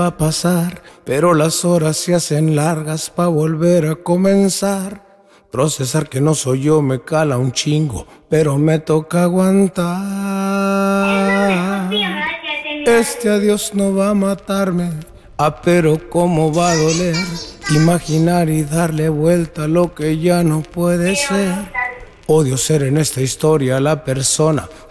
va a pasar, pero las horas se hacen largas pa' volver a comenzar. Procesar que no soy yo me cala un chingo, pero me toca aguantar. Este adiós no va a matarme, pero cómo va a doler. Imaginar y darle vuelta a lo que ya no puede ser. Odio ser en esta historia la persona